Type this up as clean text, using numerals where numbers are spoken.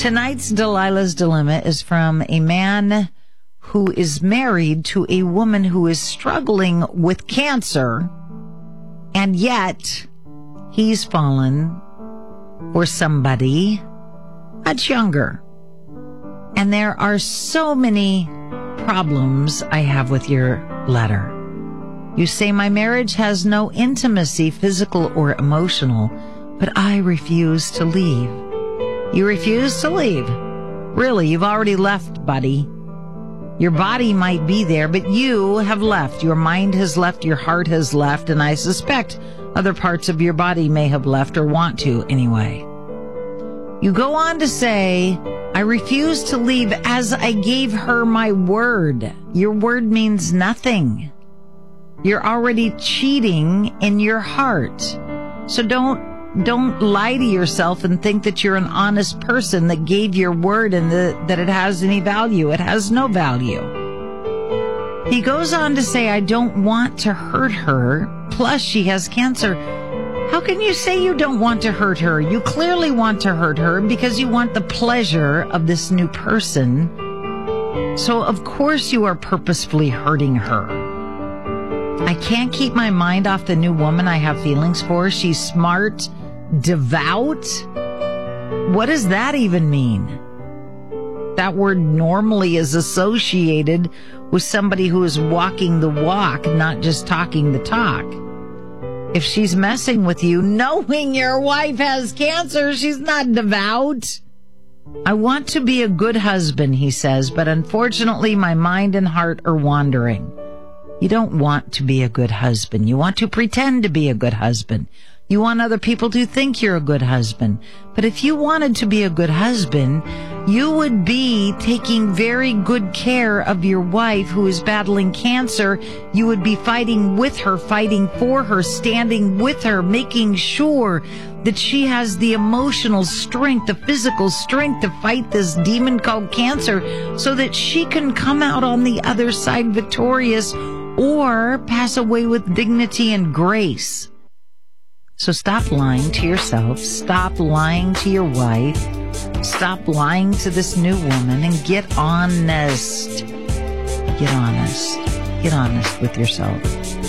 Tonight's Delilah's Dilemma is from a man who is married to a woman who is struggling with cancer, and yet he's fallen for somebody much younger. And there are so many problems I have with your letter. You say, my marriage has no intimacy, physical or emotional, but I refuse to leave. You refuse to leave. Really, you've already left, buddy. Your body might be there, but you have left. Your mind has left, your heart has left, and I suspect other parts of your body may have left or want to anyway. You go on to say, I refuse to leave as I gave her my word. Your word means nothing. You're already cheating in your heart. So don't lie to yourself and think that you're an honest person that gave your word and that it has any value. It has no value. He goes on to say, I don't want to hurt her. Plus, she has cancer. How can you say you don't want to hurt her? You clearly want to hurt her because you want the pleasure of this new person. So, of course, you are purposefully hurting her. I can't keep my mind off the new woman I have feelings for. She's smart, devout. What does that even mean? That word normally is associated with somebody who is walking the walk, not just talking the talk. If she's messing with you, knowing your wife has cancer, she's not devout. I want to be a good husband, he says, but unfortunately my mind and heart are wandering. You don't want to be a good husband. You want to pretend to be a good husband. You want other people to think you're a good husband. But if you wanted to be a good husband, you would be taking very good care of your wife who is battling cancer. You would be fighting with her, fighting for her, standing with her, making sure that she has the emotional strength, the physical strength to fight this demon called cancer so that she can come out on the other side victorious or pass away with dignity and grace. So stop lying to yourself, stop lying to your wife, stop lying to this new woman, and get honest. Get honest. Get honest with yourself.